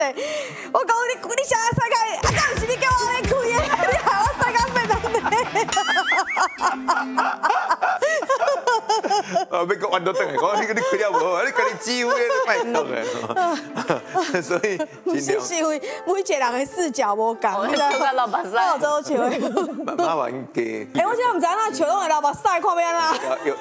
我讲你想要塞开，啊，敢不是你叫我来开的，你害我塞开变成要讲弯倒转来，讲你开了无好，你跟你指挥你拜托的，所以尽量。 是因为每一个人的视角无共， 我看到把我做笑的。 麻烦给。 我现在唔知影那笑拢会流目屎，看要安怎？